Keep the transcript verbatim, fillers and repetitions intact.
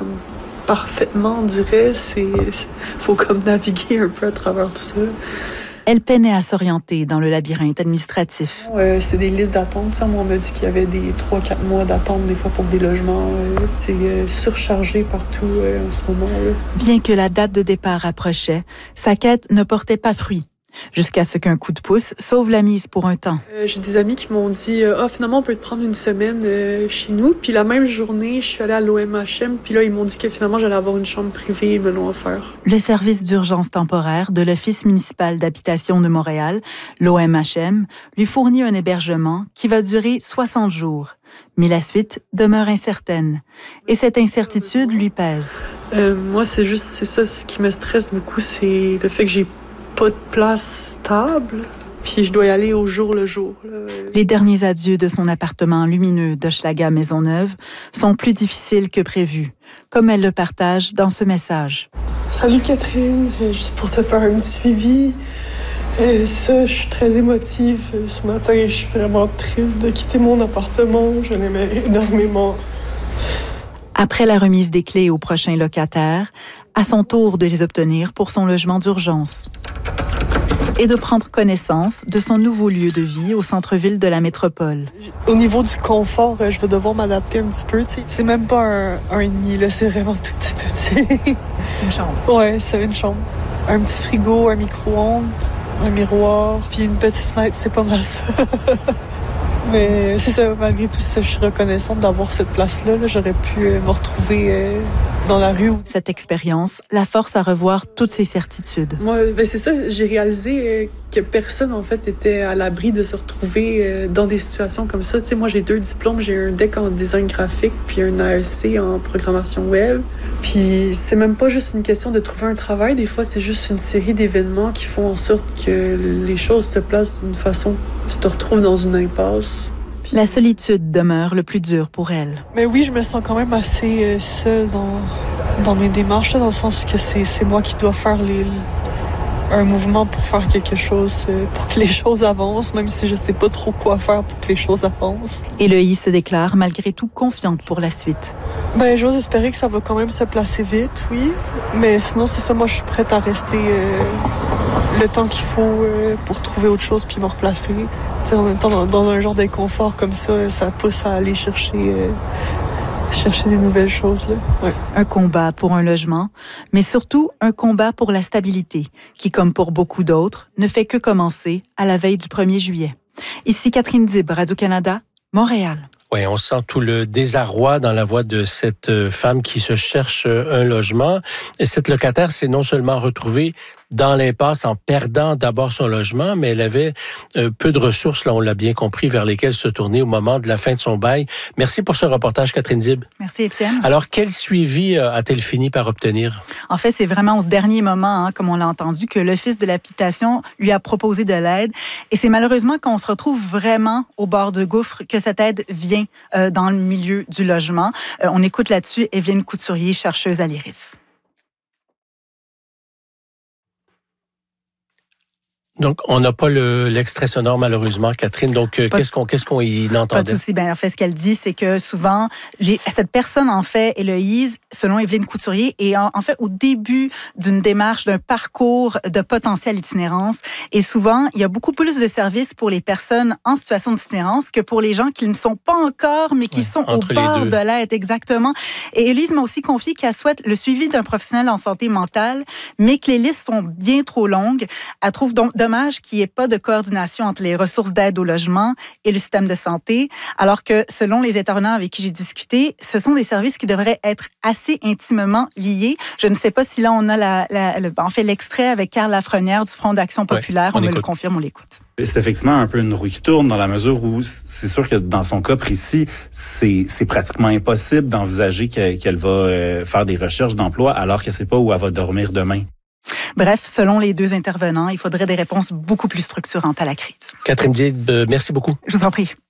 parfaitement, on dirait. C'est, faut comme naviguer un peu à travers tout ça. Elle peinait à s'orienter dans le labyrinthe administratif. Euh, c'est des listes d'attente. Ça, on m'a dit qu'il y avait des trois quatre mois d'attente des fois pour des logements. Euh, c'est euh, surchargé partout euh, en ce moment. Là. Bien que la date de départ approchait, sa quête ne portait pas fruit. Jusqu'à ce qu'un coup de pouce sauve la mise pour un temps. Euh, j'ai des amis qui m'ont dit « Ah, finalement, on peut te prendre une semaine euh, chez nous. » Puis la même journée, je suis allée à l'O M H M. Puis là, ils m'ont dit que finalement, j'allais avoir une chambre privée et me l'ont offert. Le service d'urgence temporaire de l'Office municipal d'habitation de Montréal, l'O M H M, lui fournit un hébergement qui va durer soixante jours. Mais la suite demeure incertaine. Et cette incertitude lui pèse. Euh, moi, c'est juste, c'est ça, ce qui me stresse beaucoup, c'est le fait que j'ai pas de place stable, puis je dois y aller au jour le jour. Là. Les derniers adieux de son appartement lumineux d'Hochelaga Maisonneuve sont plus difficiles que prévu, comme elle le partage dans ce message. Salut Catherine, juste pour te faire un petit suivi. Et ça, je suis très émotive. Ce matin, je suis vraiment triste de quitter mon appartement. Je l'aimais énormément. Après la remise des clés au prochain locataire, à son tour de les obtenir pour son logement d'urgence et de prendre connaissance de son nouveau lieu de vie au centre-ville de la métropole. Au niveau du confort, je vais devoir m'adapter un petit peu. T'sais. C'est même pas un, un et demi, là, c'est vraiment tout petit, tout petit. C'est une chambre? Ouais, c'est une chambre. Un petit frigo, un micro-ondes, un miroir, puis une petite fenêtre, c'est pas mal ça. Mais c'est ça, malgré tout ça, je suis reconnaissante d'avoir cette place-là. Là. J'aurais pu euh, me retrouver euh, dans la rue. Cette expérience la force à revoir toutes ses certitudes. Moi, ben c'est ça, j'ai réalisé euh, que personne, en fait, était à l'abri de se retrouver euh, dans des situations comme ça. Tu sais, moi, j'ai deux diplômes. J'ai un D E C en design graphique, puis un A E C en programmation web. Puis c'est même pas juste une question de trouver un travail. Des fois, c'est juste une série d'événements qui font en sorte que les choses se placent d'une façon où tu te retrouves dans une impasse. La solitude demeure le plus dur pour elle. Mais oui, je me sens quand même assez euh, seule dans, dans mes démarches, là, dans le sens que c'est, c'est moi qui dois faire les, un mouvement pour faire quelque chose, euh, pour que les choses avancent, même si je sais pas trop quoi faire pour que les choses avancent. Héloïse se déclare malgré tout confiante pour la suite. Ben, j'ose espérer que ça va quand même se placer vite, oui. Mais sinon, c'est ça, moi, je suis prête à rester euh, le temps qu'il faut euh, pour trouver autre chose puis me replacer. T'sais, en même temps, dans, dans un genre d'inconfort comme ça, ça pousse à aller chercher, euh, chercher des nouvelles choses. Là. Ouais. Un combat pour un logement, mais surtout un combat pour la stabilité, qui, comme pour beaucoup d'autres, ne fait que commencer à la veille du premier juillet. Ici Catherine Dib, Radio-Canada, Montréal. Oui, on sent tout le désarroi dans la voix de cette femme qui se cherche un logement. Et cette locataire s'est non seulement retrouvée dans l'impasse en perdant d'abord son logement, mais elle avait euh, peu de ressources, là, on l'a bien compris, vers lesquelles se tourner au moment de la fin de son bail. Merci pour ce reportage, Catherine Dib. Merci, Étienne. Alors, quel suivi euh, a-t-elle fini par obtenir? En fait, c'est vraiment au dernier moment, hein, comme on l'a entendu, que l'Office de l'habitation lui a proposé de l'aide. Et c'est malheureusement qu'on se retrouve vraiment au bord du gouffre que cette aide vient euh, dans le milieu du logement. Euh, on écoute là-dessus Evelyne Couturier, chercheuse à l'Iris. Donc, on n'a pas le, l'extrait sonore, malheureusement, Catherine. Donc, euh, qu'est-ce qu'on, qu'est-ce qu'on y entendait? Pas de souci. Ben, en fait, ce qu'elle dit, c'est que souvent, les, cette personne, en fait, Héloïse, selon Evelyne Couturier, est en, en fait au début d'une démarche, d'un parcours de potentielle itinérance. Et souvent, il y a beaucoup plus de services pour les personnes en situation d'itinérance que pour les gens qui ne sont pas encore, mais qui ouais, sont au bord de l'aide, exactement. Et Héloïse m'a aussi confié qu'elle souhaite le suivi d'un professionnel en santé mentale, mais que les listes sont bien trop longues. Elle trouve donc dommage qu'il n'y ait pas de coordination entre les ressources d'aide au logement et le système de santé, alors que, selon les intervenants avec qui j'ai discuté, ce sont des services qui devraient être assez intimement liés. Je ne sais pas si là, on a la, la, le, en fait l'extrait avec Carl Lafrenière du Front d'Action populaire. Ouais, on, on me le confirme, on l'écoute. C'est effectivement un peu une roue qui tourne dans la mesure où c'est sûr que dans son cas précis, c'est, c'est pratiquement impossible d'envisager qu'elle, qu'elle va euh, faire des recherches d'emploi alors qu'elle ne sait pas où elle va dormir demain. Bref, selon les deux intervenants, il faudrait des réponses beaucoup plus structurantes à la crise. Catherine Dib, euh, merci beaucoup. Je vous en prie.